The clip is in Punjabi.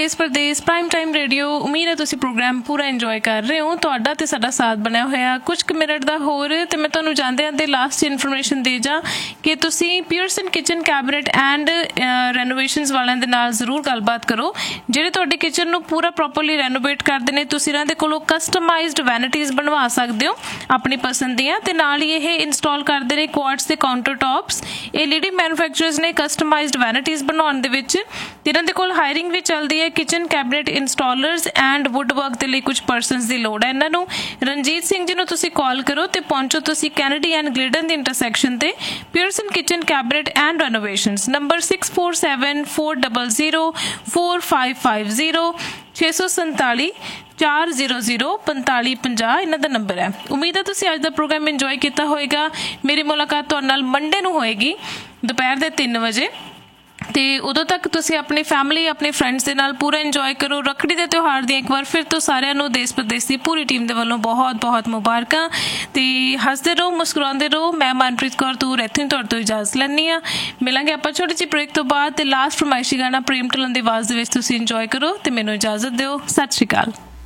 देश परदेश प्राइम टाइम रेडियो। उम्मीद है तुसीं प्रोग्राम पूरा इंजॉय कर रहे हो। तुहाडा ते साडा साथ बनया होया कुछ क मिनट दा होर ते मैं तुहानूं जांदे आंदे लास्ट इन्फॉर्मेशन दे जा कि तुसीं पियरसन किचन कैबिनेट एंड रेनोवेशनस वालिਆਂ ਦੇ ਨਾਲ ਜ਼ਰੂਰ ਗੱਲਬਾਤ ਕਰੋ ਜਿਹੜੇ ਤੁਹਾਡੇ ਕਿਚਨ ਨੂੰ ਪੂਰਾ ਪ੍ਰੋਪਰਲੀ ਰੈਨੋਵੇਟ ਕਰਦੇ ਨੇ। ਤੁਸੀਂ ਇਹਨਾਂ ਦੇ ਕੋਲੋਂ ਕਸਟਮਾਈਜ਼ਡ ਵੈਨਿਟੀਜ਼ ਬਣਵਾ ਸਕਦੇ ਹੋ ਆਪਣੀ ਪਸੰਦ ਦੀਆਂ ਤੇ ਨਾਲ ਹੀ ਇਹ ਇੰਸਟਾਲ ਕਰਦੇ ਨੇ ਕੁਆਰਟਸ ਦੇ ਕਾਊਂਟਰ ਟੌਪਸ। ਇਹ ਲੀਡਿੰਗ ਮੈਨੂਫੈਕਚਰਰਸ ਨੇ ਕਸਟਮਾਈਜ਼ਡ ਵੈਨਿਟੀਜ਼ ਬਣਾਉਣ ਦੇ ਵਿੱਚ। ਇਹਨਾਂ ਦੇ ਕੋਲ ਹਾਇਰਿੰਗ ਵੀ ਚੱਲਦੀ ਹੈ kitchen cabinet ਇੰਸਟਾਲਰਸ and wood work ਦੇ ਲਈ ਕੁਝ ਪਰਸਨਸ ਦੀ ਲੋੜ ਹੈ। ਇਹਨਾਂ ਨੂੰ ਰਣਜੀਤ ਸਿੰਘ ਜੀ ਨੂੰ ਤੁਸੀਂ ਕਾਲ ਕਰੋ ਤੇ ਪਹੁੰਚੋ ਤੁਸੀਂ ਕੈਨੇਡੀ ਐਂਡ ਗਲਿਡਨ ਦੀ ਇੰਟਰਸੈਕਸ਼ਨ ਤੇ ਪਿਅਰਸਨ ਕਿਚਨ ਕੈਬਨਿਟ ਐਂਡ ਰੈਨੋਵੇਸ਼ਨਸ। ਨੰਬਰ 6474004550 647 400 4550 ਇਹਨਾਂ ਦਾ ਨੰਬਰ ਹੈ। ਉਮੀਦ ਹੈ ਤੁਸੀਂ ਅੱਜ ਦਾ ਪ੍ਰੋਗਰਾਮ ਇੰਜੋਏ ਕੀਤਾ ਹੋਏਗਾ। ਮੇਰੀ ਮੁਲਾਕਾਤ ਤੁਹਾਡੇ ਨਾਲ ਮੰਡੇ ਨੂੰ ਹੋਏਗੀ ਦੁਪਹਿਰ ਦੇ 3 ਵਜੇ ਤੇ ਉਦੋਂ ਤੱਕ ਤੁਸੀਂ ਆਪਣੀ ਫੈਮਿਲੀ ਆਪਣੇ ਫਰੈਂਡਸ ਦੇ ਨਾਲ ਪੂਰਾ ਇੰਜੋਏ ਕਰੋ। ਰੱਖੜੀ ਦੇ ਤਿਉਹਾਰ ਦੀਆਂ ਇੱਕ ਵਾਰ ਫਿਰ ਤੋਂ ਸਾਰਿਆਂ ਨੂੰ ਦੇਸ਼ ਪ੍ਰਦੇਸ਼ ਦੀ ਪੂਰੀ ਟੀਮ ਦੇ ਵੱਲੋਂ ਬਹੁਤ ਬਹੁਤ ਮੁਬਾਰਕਾਂ ਤੇ ਹੱਸਦੇ ਰਹੋ ਮੁਸਕਰਾਉਂਦੇ ਰਹੋ। ਮੈਂ ਮਨਪ੍ਰੀਤ ਕੌਰ ਤੂਰ ਇੱਥੇ ਤੁਹਾਡੇ ਤੋਂ ਇਜਾਜ਼ਤ ਲੈਂਦੀ ਹਾਂ। ਮਿਲਾਂਗੇ ਆਪਾਂ ਛੋਟੀ ਜਿਹੀ ਬ੍ਰੇਕ ਤੋਂ ਬਾਅਦ ਤੇ ਲਾਸਟ ਫਰਮਾਇਸ਼ੀ ਗਾਣਾ ਪ੍ਰੇਮ ਢਿੱਲੋਂ ਦੀ ਆਵਾਜ਼ ਦੇ ਵਿੱਚ ਤੁਸੀਂ ਇੰਜੋਏ ਕਰੋ ਤੇ ਮੈਨੂੰ ਇਜਾਜ਼ਤ ਦਿਓ। ਸਤਿ ਸ਼੍ਰੀ ਅਕਾਲ।